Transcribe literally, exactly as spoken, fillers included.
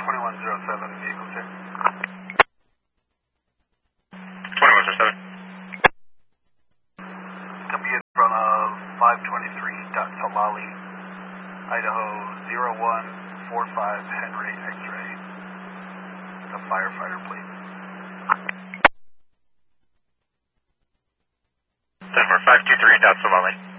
twenty-one zero seven, vehicle check. twenty-one zero seven. Copy in front of five twenty-three dot Tamale, Idaho zero one four five Henry X-ray. The firefighter, please. Denver five two three dot Somali.